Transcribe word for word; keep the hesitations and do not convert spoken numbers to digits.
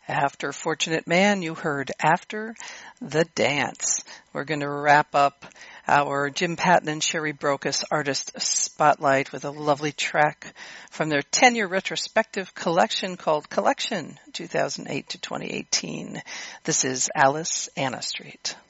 After Fortunate Man, you heard After the Dance. We're going to wrap up our Jim Patton and Sherry Brokus Artist Spotlight with a lovely track from their ten-year retrospective collection called Collection two thousand eight to twenty eighteen. This is Alice Anna Street.